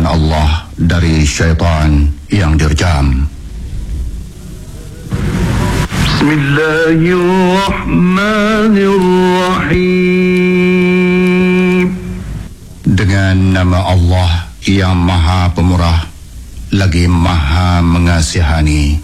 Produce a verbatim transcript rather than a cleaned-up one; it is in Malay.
perlindungan Allah dari syaitan yang dirjam. Bismillahirrahmanirrahim. Dengan nama Allah yang Maha Pemurah lagi Maha Mengasihani.